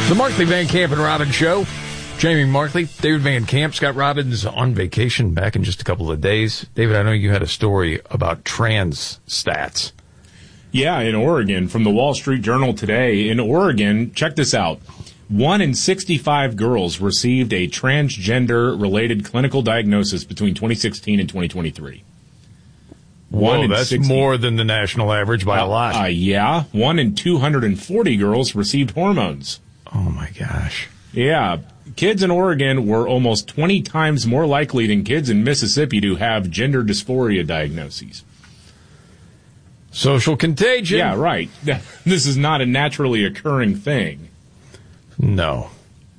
The Markley, Van Camp, and Robbins Show. Jamie Markley, David Van Camp, Scott Robbins on vacation back in just a couple of days. David, I know you had a story about trans stats. Yeah, in Oregon, from the Wall Street Journal today. In Oregon, check this out. 1 in 65 girls received a transgender-related clinical diagnosis between 2016 and 2023. Whoa, that's 60, more than the national average by a lot. Yeah. 1 in 240 girls received hormones. Oh, my gosh. Yeah. Kids in Oregon were almost 20 times more likely than kids in Mississippi to have gender dysphoria diagnoses. Social contagion. Yeah, right. This is not a naturally occurring thing. No.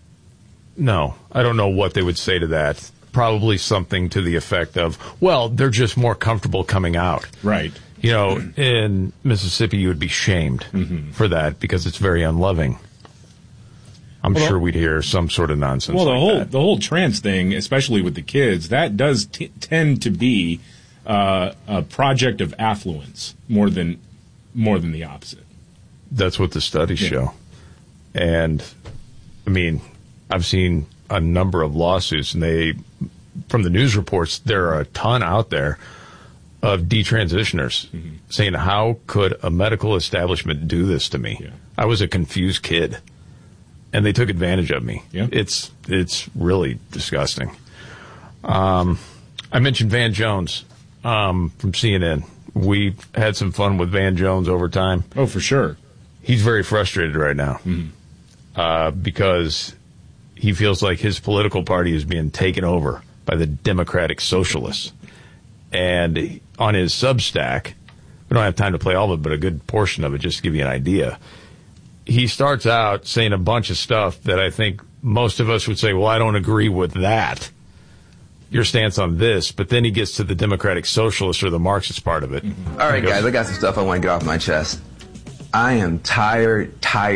I don't know what they would say to that. Probably something to the effect of, well, they're just more comfortable coming out. Right. You know, in Mississippi, you would be shamed for that because it's very unloving. I'm sure we'd hear some sort of nonsense. Well, the whole trans thing, especially with the kids, that does tend to be a project of affluence more than the opposite. That's what the studies show. And I mean, I've seen a number of lawsuits, and from the news reports, there are a ton out there of detransitioners saying, "How could a medical establishment do this to me? Yeah. I was a confused kid." And they took advantage of me. Yeah. It's really disgusting. I mentioned Van Jones from CNN. We had some fun with Van Jones over time. Oh, for sure. He's very frustrated right now because he feels like his political party is being taken over by the Democratic Socialists. And on his Substack, we don't have time to play all of it, but a good portion of it, just to give you an idea. He starts out saying a bunch of stuff that I think most of us would say, well, I don't agree with that, your stance on this. But then he gets to the Democratic Socialist or the Marxist part of it. All right, guys, I got some stuff I want to get off my chest. I am tired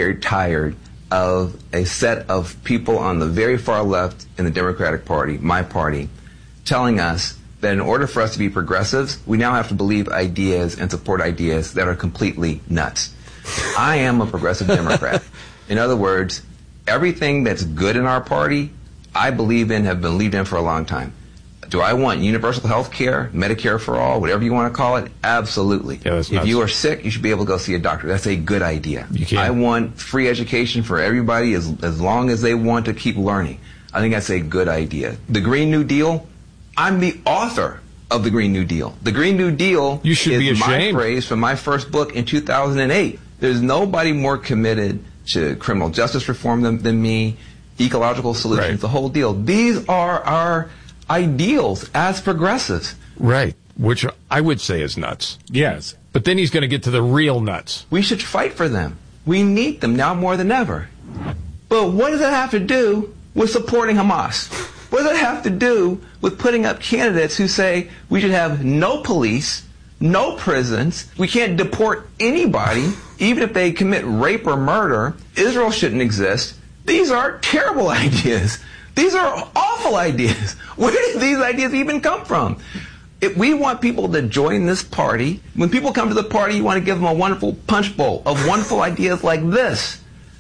of a set of people on the very far left in the Democratic Party, my party, telling us that in order for us to be progressives, we now have to believe ideas and support ideas that are completely nuts. I am a progressive Democrat. In other words, everything that's good in our party, I believe in, have believed in for a long time. Do I want universal health care, Medicare for all, whatever you want to call it? Absolutely. Yeah, if you are sick, you should be able to go see a doctor. That's a good idea. I want free education for everybody as long as they want to keep learning. I think that's a good idea. The Green New Deal, I'm the author of the Green New Deal. The Green New Deal is my phrase from my first book in 2008. There's nobody more committed to criminal justice reform than me, ecological solutions, the whole deal. These are our ideals as progressives. Right, which I would say is nuts. Yes. But then he's going to get to the real nuts. We should fight for them. We need them now more than ever. But what does that have to do with supporting Hamas? What does that have to do with putting up candidates who say we should have no police, no prisons, we can't deport anybody, even if they commit rape or murder, Israel shouldn't exist? These are terrible ideas. These are awful ideas. Where did these ideas even come from? If we want people to join this party, when people come to the party, you want to give them a wonderful punch bowl of wonderful ideas like this.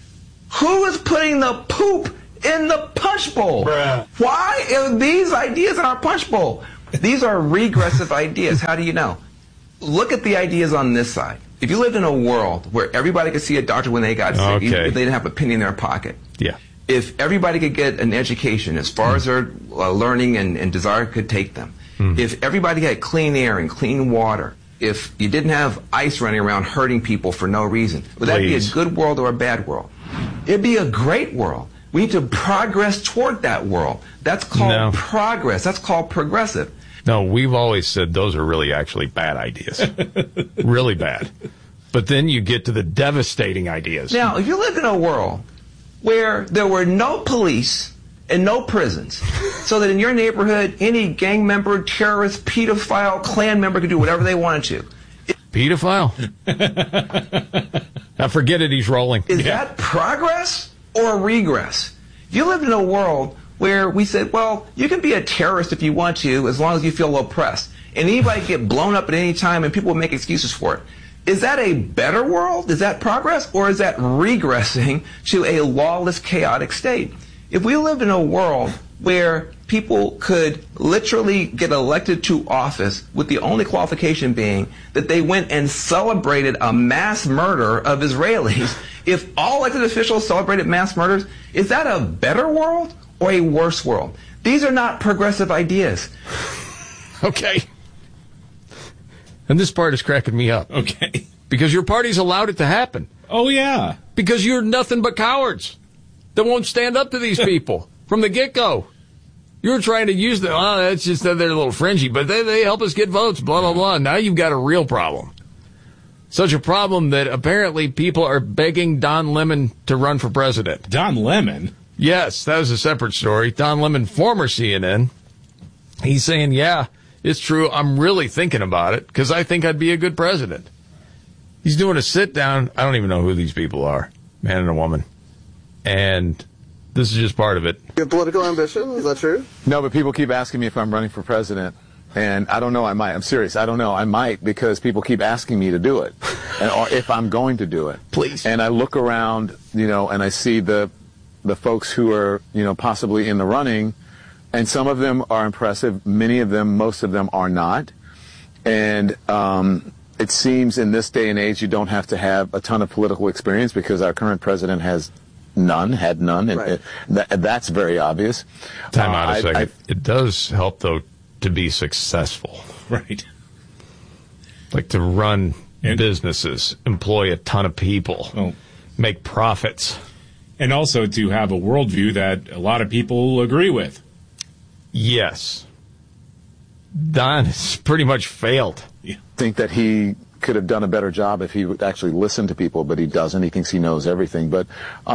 Who is putting the poop in the punch bowl? Bruh. Why are these ideas in our punch bowl? These are regressive ideas. How do you know? Look at the ideas on this side. If you lived in a world where everybody could see a doctor when they got sick, even if they didn't have a penny in their pocket. Yeah. If everybody could get an education as far as their learning and desire could take them. If everybody had clean air and clean water. If you didn't have ICE running around hurting people for no reason. Would that be a good world or a bad world? It'd be a great world. We need to progress toward that world. That's called progress. That's called progressive. No, we've always said those are really actually bad ideas. Really bad. But then you get to the devastating ideas. Now, if you live in a world where there were no police and no prisons, so that in your neighborhood, any gang member, terrorist, pedophile, Klan member could do whatever they wanted to. Pedophile? Now forget it, he's rolling. Is that progress or regress? If you lived in a world where we said, well, you can be a terrorist if you want to, as long as you feel oppressed, and anybody can get blown up at any time and people will make excuses for it. Is that a better world? Is that progress? Or is that regressing to a lawless, chaotic state? If we lived in a world where people could literally get elected to office with the only qualification being that they went and celebrated a mass murder of Israelis, if all elected officials celebrated mass murders, is that a better world or a worse world? These are not progressive ideas. Okay. And this part is cracking me up. Okay. Because your party's allowed it to happen. Oh, yeah. Because you're nothing but cowards that won't stand up to these people from the get-go. You're trying to use them. Oh, that's just that they're a little fringy, but they help us get votes, blah, blah, blah. Now you've got a real problem. Such a problem that apparently people are begging Don Lemon to run for president. Don Lemon? Yes, that was a separate story. Don Lemon, former CNN, he's saying, yeah, it's true. I'm really thinking about it because I think I'd be a good president. He's doing a sit-down. I don't even know who these people are, man and a woman. And this is just part of it. You have political ambition? Is that true? No, but people keep asking me if I'm running for president. And I don't know, I might. I'm serious. I don't know. I might because people keep asking me to do it. Or if I'm going to do it. Please. And I look around, and I see the folks who are, possibly in the running. And some of them are impressive. Many of them, most of them are not. And it seems in this day and age you don't have to have a ton of political experience because our current president had none, and right. That's very obvious. Time out a second. It does help, though, to be successful. Right. Like to run businesses, employ a ton of people, make profits. And also to have a worldview that a lot of people agree with. Yes. Don has pretty much failed. I think that he could have done a better job if he would actually listen to people, but he doesn't. He thinks he knows everything. But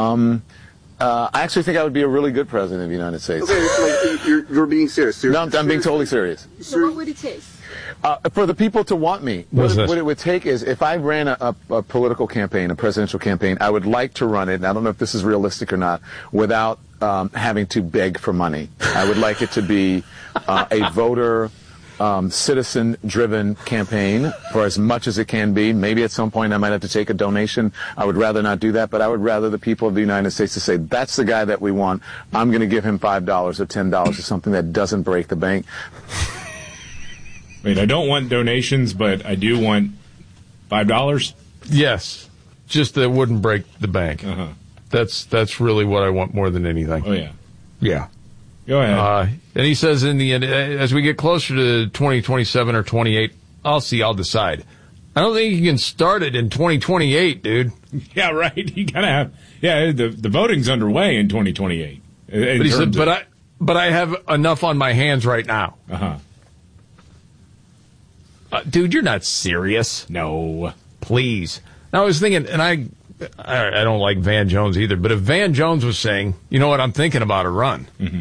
I actually think I would be a really good president of the United States. Okay, you're being serious. No, I'm being totally serious. So what would it take? For the people to want me, what it would take is if I ran a political campaign, a presidential campaign, I would like to run it, and I don't know if this is realistic or not, without having to beg for money. I would like it to be a voter, citizen-driven campaign for as much as it can be. Maybe at some point I might have to take a donation. I would rather not do that, but I would rather the people of the United States to say, that's the guy that we want. I'm going to give him $5 or $10 or something that doesn't break the bank. Wait, I don't want donations, but I do want $5? Yes. Just that it wouldn't break the bank. Uh-huh. That's really what I want more than anything. Oh, yeah. Yeah. Go ahead. And he says in the end, as we get closer to 2027 or 28, I'll decide. I don't think you can start it in 2028, dude. Yeah, right. You gotta have. Yeah, the voting's underway in 2028. But he said, but I have enough on my hands right now. Uh-huh. Dude, you're not serious. No. Please. Now I was thinking, and I don't like Van Jones either, but if Van Jones was saying, you know what, I'm thinking about a run. Mm-hmm.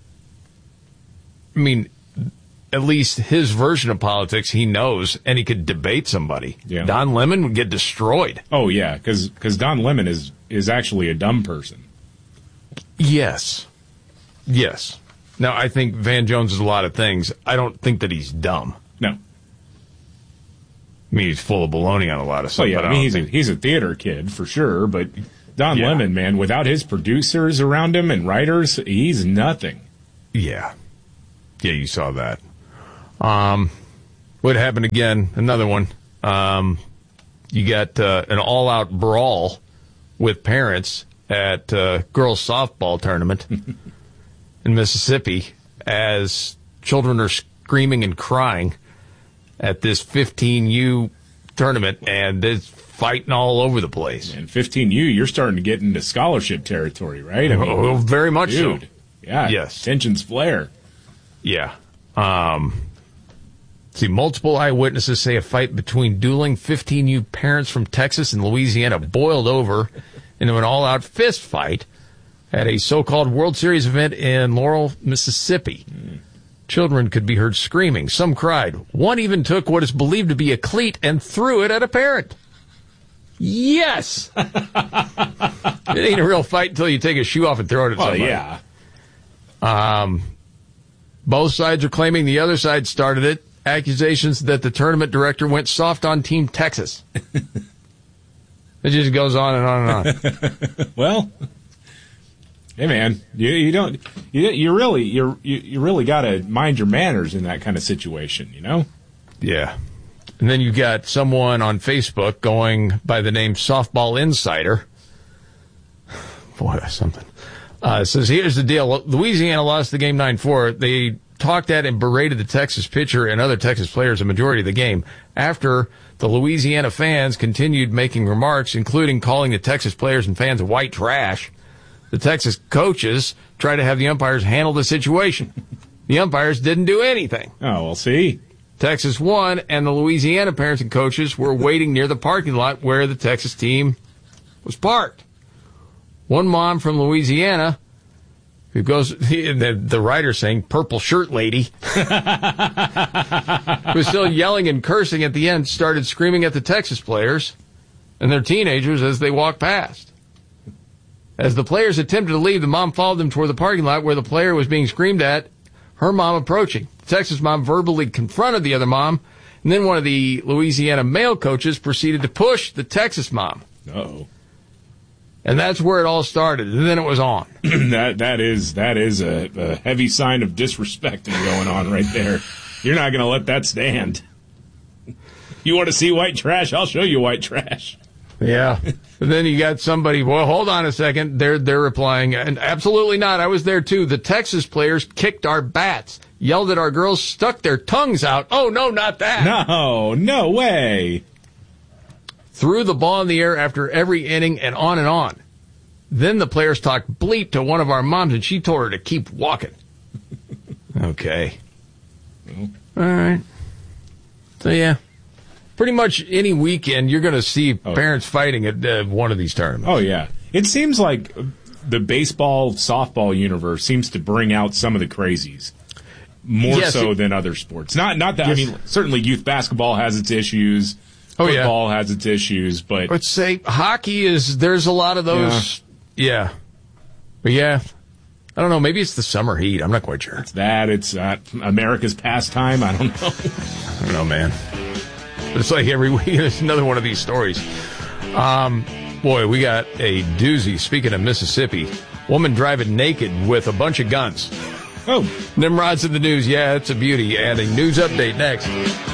I mean, at least his version of politics, he knows, and he could debate somebody. Yeah. Don Lemon would get destroyed. Oh, yeah, because Don Lemon is actually a dumb person. Yes. Yes. Now, I think Van Jones is a lot of things. I don't think that he's dumb. No. I mean, he's full of baloney on a lot of stuff. Oh, yeah, I mean, he's a theater kid, for sure, but Don Lemon, man, without his producers around him and writers, he's nothing. Yeah. Yeah, you saw that. What happened again? Another one. You got an all-out brawl with parents at girls' softball tournament in Mississippi as children are screaming and crying at this 15U tournament, and there's fighting all over the place. And 15U, you're starting to get into scholarship territory, right? I mean, very much dude, so. Yeah. Yes. Tensions flare. Yeah. See, multiple eyewitnesses say a fight between dueling 15U parents from Texas and Louisiana boiled over into an all-out fist fight at a so-called World Series event in Laurel, Mississippi. Children could be heard screaming. Some cried. One even took what is believed to be a cleat and threw it at a parent. Yes! It ain't a real fight until you take a shoe off and throw it at somebody. Yeah. Both sides are claiming the other side started it. accusations that the tournament director went soft on Team Texas. It just goes on and on and on. Well, hey man, you really got to mind your manners in that kind of situation, you know? Yeah. And then you got someone on Facebook going by the name Softball Insider. Boy, that's something. Says, here's the deal. Louisiana lost the game 9-4. They talked at and berated the Texas pitcher and other Texas players a majority of the game. After, the Louisiana fans continued making remarks, including calling the Texas players and fans white trash. The Texas coaches tried to have the umpires handle the situation. The umpires didn't do anything. Oh, we'll see. Texas won, and the Louisiana parents and coaches were waiting near the parking lot where the Texas team was parked. One mom from Louisiana, who goes, the writer saying, purple shirt lady, was still yelling and cursing at the end, started screaming at the Texas players and their teenagers as they walked past. As the players attempted to leave, the mom followed them toward the parking lot where the player was being screamed at, her mom approaching. The Texas mom verbally confronted the other mom, and then one of the Louisiana male coaches proceeded to push the Texas mom. Uh-oh. And that's where it all started, and then it was on. That is a heavy sign of disrespecting going on right there. You're not going to let that stand. You want to see white trash? I'll show you white trash. Yeah. And then you got somebody, well, hold on a second. They're replying, and absolutely not. I was there too. The Texas players kicked our bats, yelled at our girls, stuck their tongues out. Oh, no, not that. No way. Threw the ball in the air after every inning and on and on. Then the players talked bleep to one of our moms, and she told her to keep walking. Okay. All right. So, yeah. Pretty much any weekend, you're going to see parents fighting at one of these tournaments. Oh, yeah. It seems like the baseball, softball universe seems to bring out some of the crazies more than other sports. Not that, I mean, certainly youth basketball has its issues. Football has its issues, but... Let's say hockey there's a lot of those. Yeah. But yeah, I don't know, maybe it's the summer heat. I'm not quite sure. It's America's pastime. I don't know. I don't know, man. But it's like every week, there's another one of these stories. Boy, we got a doozy. Speaking of Mississippi, woman driving naked with a bunch of guns. Oh. Nimrod's in the news. Yeah, it's a beauty. And a news update next.